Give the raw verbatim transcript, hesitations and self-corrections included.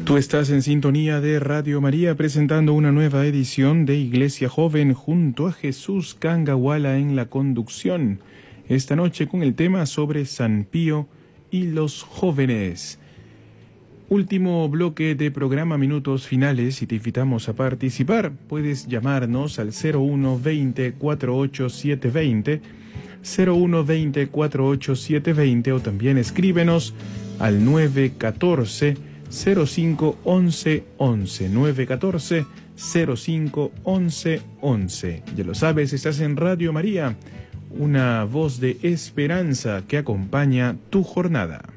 Tú estás en sintonía de Radio María presentando una nueva edición de Iglesia Joven junto a Jesús Cangahuala en la conducción. Esta noche con el tema sobre San Pío y los jóvenes. Último bloque de programa, minutos finales, y te invitamos a participar. Puedes llamarnos al cero uno veinte, cuarenta y ocho setecientos veinte, cero uno veinte, cuarenta y ocho setecientos veinte, o también escríbenos al nueve catorce, cero cinco once once, nueve catorce, cero cinco once once. Ya lo sabes, estás en Radio María, una voz de esperanza que acompaña tu jornada.